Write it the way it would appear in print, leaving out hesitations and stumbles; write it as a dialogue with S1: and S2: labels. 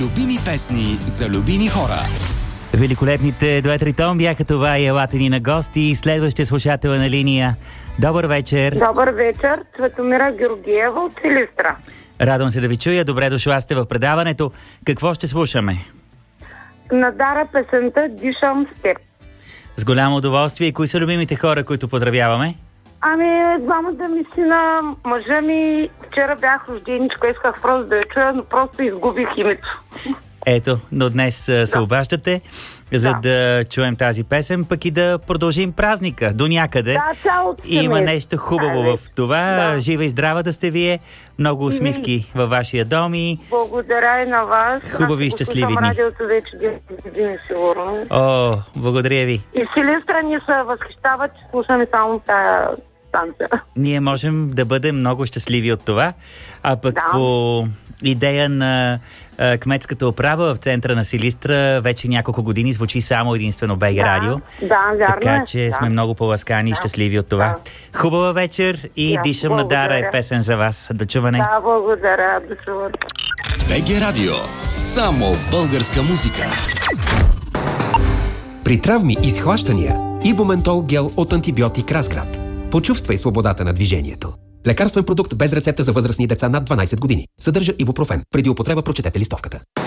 S1: Любими песни за любими хора.
S2: Великолепните дует Ритон бяха това и елате ни на гости. Следващия слушател на линия. Добър вечер.
S3: Добър вечер. Цветомира Георгиева от Силистра.
S2: Радвам се да ви чуя. Добре дошла сте в предаването. Какво ще слушаме?
S3: На Дара песента "Дишам с теб".
S2: С голямо удоволствие. И кои са любимите хора, които поздравяваме?
S3: Двамата ми сина, мъжа ми. Вчера бях рожденичка, исках просто да я чуя, но просто изгубих името.
S2: Ето, но днес се обаждате, за да чуем тази песен, пък и да продължим празника до някъде.
S3: Да, цялото
S2: има нещо хубаво в това. Да. Жива и здрава да сте вие. Много усмивки във вашия дом и...
S3: Благодаря и на вас.
S2: Хубави и щастливи дни.
S3: Радиото вече 10 години, сигурно.
S2: О, благодаря ви.
S3: И Силистра ни се възхищават, че слушаме само тая станция.
S2: Ние можем да бъдем много щастливи от това. А пък по идея на кметската управа в центъра на Силистра вече няколко години звучи само единствено БГ радио.
S3: Да, вярно.
S2: Така че сме много по-ласкани и щастливи от това. Хубава вечер и "Дишам" на Дара е песен за вас. До чуване.
S3: Да, благодаря. До чуване.
S1: БГ радио. Само българска музика.
S4: При травми и схващания Ибументол гел от антибиотик Разград. Почувствай свободата на движението. Лекарствен продукт без рецепта за възрастни деца над 12 години. Съдържа ибупрофен. Преди употреба прочетете листовката.